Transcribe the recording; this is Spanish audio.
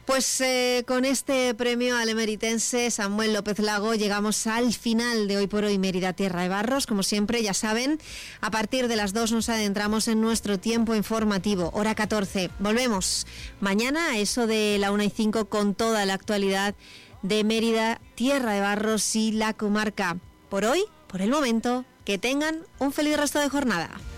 Pues con este premio al emeritense Samuel López Lago llegamos al final de Hoy por Hoy Mérida Tierra de Barros. Como siempre, ya saben, a partir de las 2 nos adentramos en nuestro tiempo informativo, hora 14. Volvemos mañana a eso de la 1:05 con toda la actualidad de Mérida, Tierra de Barros y la comarca. Por hoy, por el momento, que tengan un feliz resto de jornada.